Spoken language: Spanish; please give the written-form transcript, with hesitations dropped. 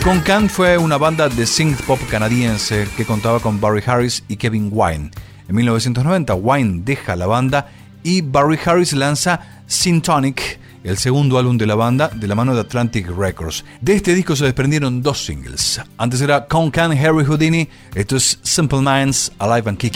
Con-Can fue una banda de synth pop canadiense que contaba con Barry Harris y Kevin Wine. En 1990, Wine deja la banda y Barry Harris lanza Syntonic, el segundo álbum de la banda, de la mano de Atlantic Records. De este disco se desprendieron dos singles. Antes era Con-Can, Harry Houdini. Esto es Simple Minds, Alive and Kicking.